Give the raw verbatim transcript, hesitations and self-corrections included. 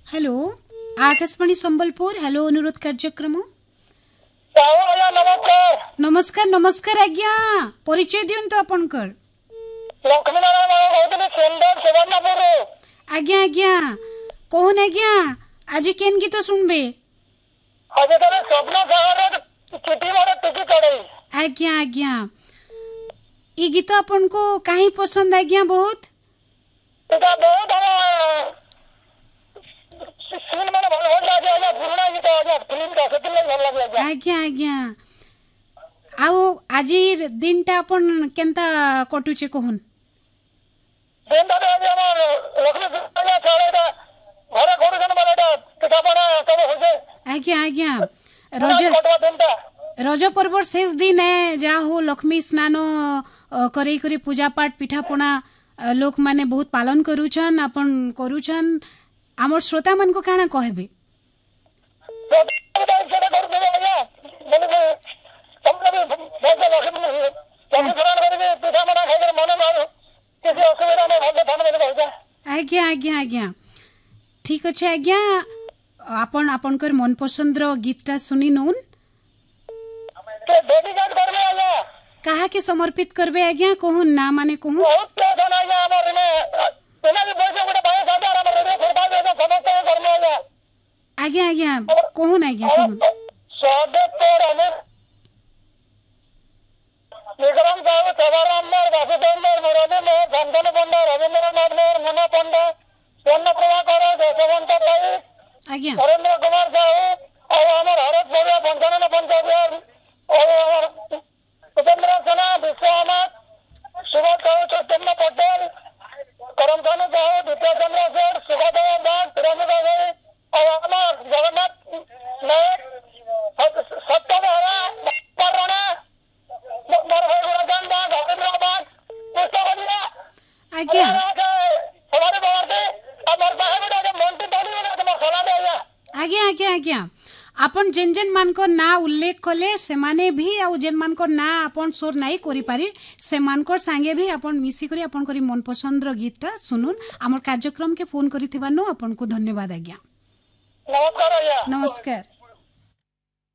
Hello Akashvani Sambalpur hello अनुरोध कार्यक्रम नमस्कार नमस्कार नमस्कार आज्ञा परिचय दियंतु आपनकर आज्ञा आज्ञा कहून आज्ञा आज केन गीत सुनबे आज्ञा आज्ञा ई गीत आपन को काहे पसंद आज्ञा बहुत आज्ञा आज्ञा आओ आज दिन टा अपन केनता कटुचे कहून आज्ञा आज्ञा रज रज पर्व शेष दिन है जहा हो लक्ष्मी स्नान करी करी पूजा पाठ पिठापना लोक माने बहुत पालन करूछन अपन करूछन आमर श्रोता मन को काना कहबे आज्ञा आज्ञा आज्ञा ठीक अच्छे आज्ञा आपन आपनकर मन पसंद रो गीतटा सुनी नून कहा के समर्पित करबे आज्ञा कहून ना माने कहून आज्ञा आज्ञा कहून आज्ञा कहून विक्रम साहू सवाराम वासुदेव मुरली में धनधन पंडा रविंद्रनाथ मेर मुना पंडा स्वर्ण प्रभाकर जयवंत पाई आज्ञा नरेंद्र कुमार साहू और हमार हरत बोरिया पंचानन पंचायत और हमार उपेंद्र सिन्हा विश्वनाथ सुभाष साहू चैतन्य पटेल करमचंद साहू द्वितीय चंद्र सेठ सुखदेव दास पिरामिदा भाई और हमार जगन्नाथ नायक सत्यधारा राणा आज्ञा आज्ञा आज्ञा आज्ञा आपन जेन जेन मान को ना उल्लेख कले से माने भी आ जेन मान को ना आपन सोर नाही करि पारि से मान को संगे भी आपन मिसी करी आपन करी मन पसंद रो गीतटा सुनुन हमर कार्यक्रम के फोन करिथिबानो आपन को धन्यवाद आज्ञा नमस्कार आज्ञा नमस्कार।